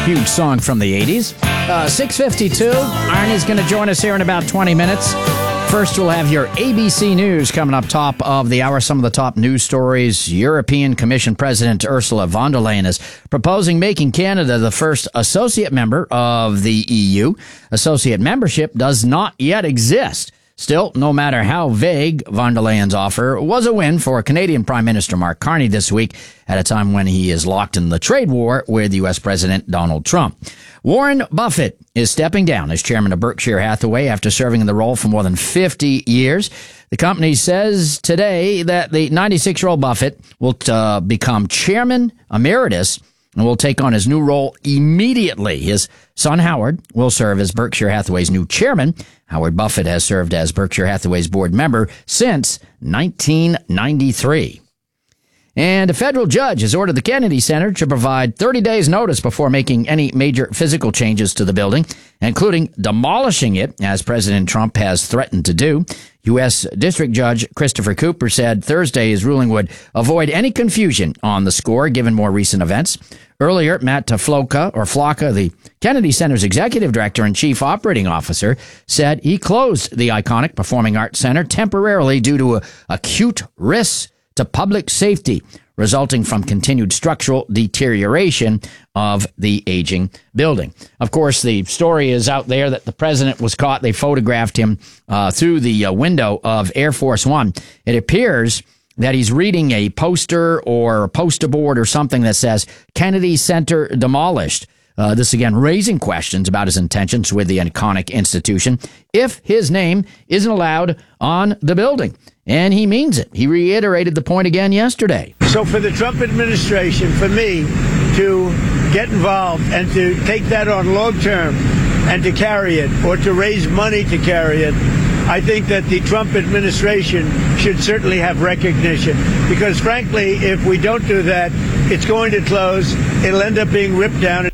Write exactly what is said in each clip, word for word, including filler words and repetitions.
Huge song from the eighties. Uh, six fifty-two. Arnie's going to join us here in about twenty minutes. First, we'll have your A B C News coming up top of the hour. Some of the top news stories. European Commission President Ursula von der Leyen is proposing making Canada the first associate member of the E U. Associate membership does not yet exist. Still, no matter how vague, von der Leyen's offer was a win for Canadian Prime Minister Mark Carney this week at a time when he is locked in the trade war with U S President Donald Trump. Warren Buffett is stepping down as chairman of Berkshire Hathaway after serving in the role for more than fifty years. The company says today that the ninety-six-year-old Buffett will uh, become chairman emeritus and will take on his new role immediately. His son, Howard, will serve as Berkshire Hathaway's new chairman. Howard Buffett has served as Berkshire Hathaway's board member since nineteen ninety-three. And a federal judge has ordered the Kennedy Center to provide thirty days notice before making any major physical changes to the building, including demolishing it, as President Trump has threatened to do. U S District Judge Christopher Cooper said Thursday his ruling would avoid any confusion on the score, given more recent events. Earlier, Matt Flocka, or Flocka, the Kennedy Center's executive director and chief operating officer, said he closed the iconic Performing Arts Center temporarily due to a acute risks to public safety resulting from continued structural deterioration of the aging building. Of course, the story is out there that the president was caught. They photographed him uh, through the uh, window of Air Force One. It appears that he's reading a poster or a poster board or something that says Kennedy Center demolished. Uh, this again raising questions about his intentions with the iconic institution if his name isn't allowed on the building. And he means it. He reiterated the point again yesterday. So for the Trump administration, for me to get involved and to take that on long term and to carry it or to raise money to carry it, I think that the Trump administration should certainly have recognition, because frankly, if we don't do that, it's going to close. It'll end up being ripped down.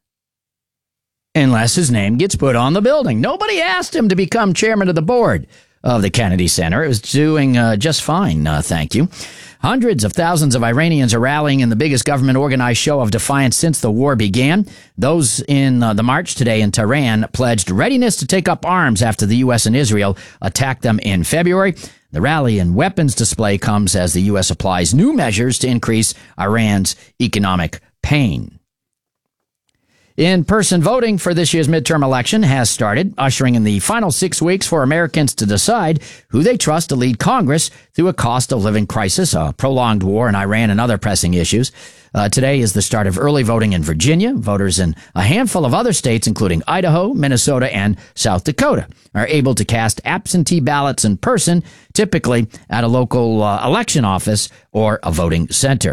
Unless his name gets put on the building. Nobody asked him to become chairman of the board of the Kennedy Center. It was doing uh, just fine, uh, thank you. Hundreds of thousands of Iranians are rallying in the biggest government-organized show of defiance since the war began. Those in uh, the march today in Tehran pledged readiness to take up arms after the U S and Israel attacked them in February. The rally and weapons display comes as the U S applies new measures to increase Iran's economic pain. In-person voting for this year's midterm election has started, ushering in the final six weeks for Americans to decide who they trust to lead Congress through a cost-of-living crisis, a prolonged war in Iran, and other pressing issues. Uh, today is the start of early voting in Virginia. Voters in a handful of other states, including Idaho, Minnesota, and South Dakota, are able to cast absentee ballots in person, typically at a local uh, election office or a voting center.